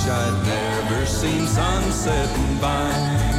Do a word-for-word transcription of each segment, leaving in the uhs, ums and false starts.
I'd never seen sunsetting by.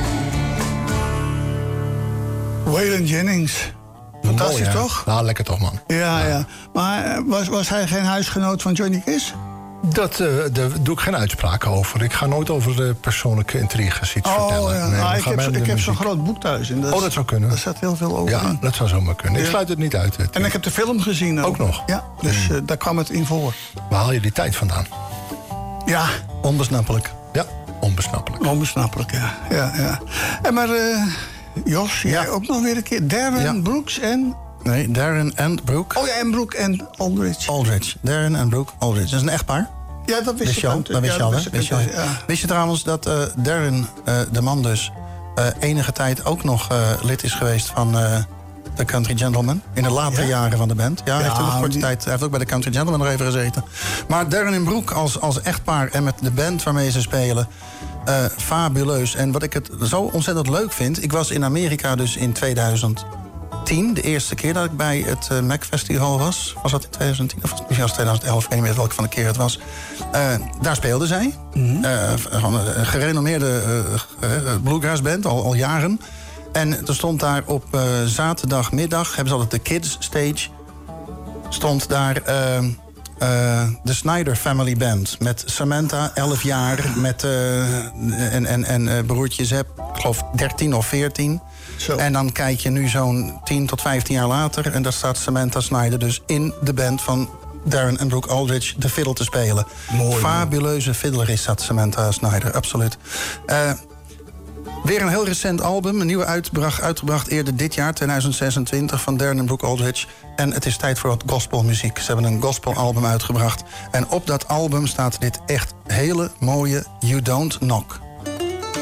Waylon Jennings. Fantastisch, mooi, toch? Nou, lekker toch, man. Ja, ja. ja. Maar was, was hij geen huisgenoot van Johnny Kiss? Dat, uh, daar doe ik geen uitspraken over. Ik ga nooit over de persoonlijke intriges iets oh, vertellen. Ja. Nee, ah, ik heb, ik heb zo'n muziek. groot boek thuis. En dat, oh, dat zou kunnen. Daar staat heel veel over Ja, in. dat zou zomaar kunnen. Ja. Ik sluit het niet uit. Het. En ik heb de film gezien ook. Ook nog? Ja, dus mm. uh, daar kwam het in voor. Waar haal je die tijd vandaan? Ja. Onbesnappelijk. Ja, onbesnappelijk. Onbesnappelijk, ja. ja, ja. En maar, uh, Jos, jij ja. ook nog weer een keer. Darren ja. Brooks en... Nee, Darren en Brooke. Oh ja, en Brooke en Aldridge. Aldridge. Darren en Brooke Aldridge. Dat is een echtpaar. Ja, dat wist, wist je al. Dat wist je al, hè? Wist je, al. Ja. Wist je trouwens dat uh, Darren, uh, de man dus... Uh, enige tijd ook nog uh, lid is geweest van uh, de Country Gentlemen... in de latere ja? jaren van de band. Ja, hij ja, heeft ook een korte die... tijd. Hij heeft ook bij de Country Gentlemen nog even gezeten. Maar Darren en Brooke als, als echtpaar en met de band waarmee ze spelen... Uh, fabuleus. En wat ik het zo ontzettend leuk vind... Ik was in Amerika dus in tweeduizend tien, de eerste keer dat ik bij het uh, Mac Festival was. Was dat in tweeduizend tien of was het tweeduizend elf? Ik weet niet meer welke van de keer het was. Uh, daar speelden zij. Mm-hmm. Uh, van een gerenommeerde uh, uh, bluegrassband, al, al jaren. En er stond daar op uh, zaterdagmiddag... hebben ze altijd de Kids Stage... stond daar... Uh, Uh, de Snyder Family Band. Met Samantha, elf jaar. Met, uh, en en, en uh, broertje Zep, ik geloof dertien of veertien. Zo. En dan kijk je nu zo'n tien tot vijftien jaar later... en daar staat Samantha Snyder dus in de band van Darren en Brooke Aldridge... de fiddle te spelen. Mooi, fabuleuze fiddler is dat, Samantha Snyder, absoluut. Uh, Weer een heel recent album, een nieuwe uitbracht, uitgebracht eerder dit jaar, tweeduizend zesentwintig, van Darren en Brooke Aldridge. En het is tijd voor wat gospelmuziek. Ze hebben een gospelalbum uitgebracht. En op dat album staat dit echt hele mooie You Don't Knock.